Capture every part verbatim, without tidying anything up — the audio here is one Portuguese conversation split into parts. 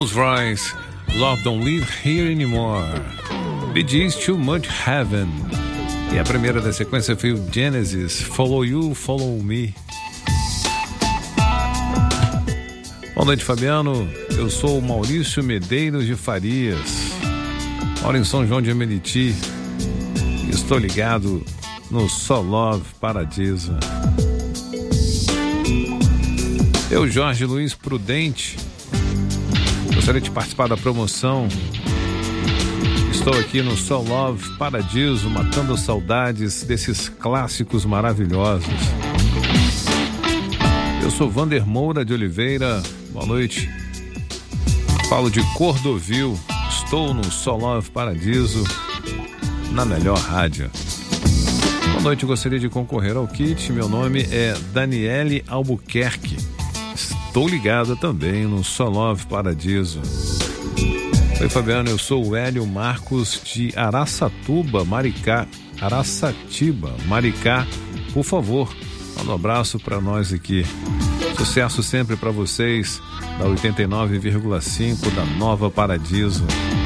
Rise, Love Don't Live Here Anymore, Bee Gees, Too Much Heaven. E a primeira da sequência foi o Genesis, Follow You, Follow Me. Boa noite, Fabiano. Eu sou o Maurício Medeiros de Farias, moro em São João de Meriti. Estou ligado no So Love Paradiso. Eu, Jorge Luiz Prudente, gostaria de participar da promoção. Estou aqui no So Love Paradiso, matando saudades desses clássicos maravilhosos. Eu sou Vander Moura de Oliveira. Boa noite. Falo de Cordovil. Estou no So Love Paradiso, na melhor rádio. Boa noite, gostaria de concorrer ao kit. Meu nome é Daniele Albuquerque. Estou ligada também no So Love Paradiso. Oi, Fabiano, eu sou o Hélio Marcos de Araçatuba, Maricá. Araçatiba, Maricá. Por favor, manda um abraço para nós aqui. Sucesso sempre para vocês da oitenta e nove vírgula cinco da Nova Paradiso.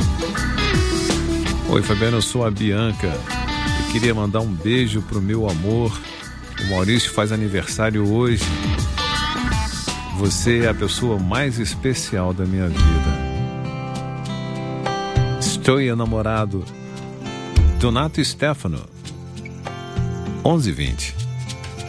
Oi, Fabiano, eu sou a Bianca. Eu queria mandar um beijo pro meu amor. O Maurício faz aniversário hoje. Você é a pessoa mais especial da minha vida. Estou enamorado. Donato Stefano, onze e vinte.